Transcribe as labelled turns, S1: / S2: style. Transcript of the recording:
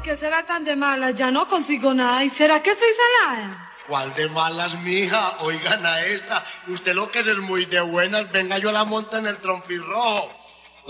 S1: ¿por qué será tan de malas? Ya no consigo nada. ¿Y será que soy salada?
S2: ¿Cuál de malas, mija? Oigan a esta. Usted lo que es muy de buenas. Venga, yo la monto en el trompirrojo.